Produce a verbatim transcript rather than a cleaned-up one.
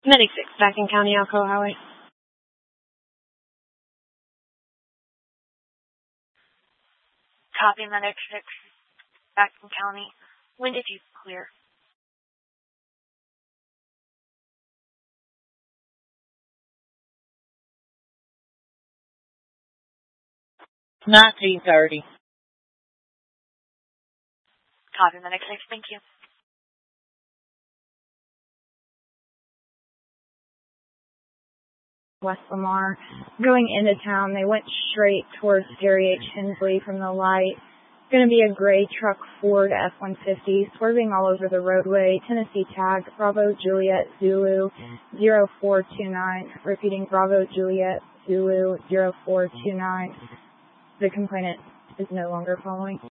Medic six, back in County, Alcoa Highway. Copy, Medic six, back in County. When did you clear? nineteen thirty. Copy, Medic six, thank you. West Lamar. Going into town, they went straight towards Gary H. Hensley from the light. It's going to be a gray truck Ford F one fifty swerving all over the roadway. Tennessee tag Bravo Juliet Zulu zero four two nine. Repeating Bravo Juliet Zulu zero four two nine. The complainant is no longer following.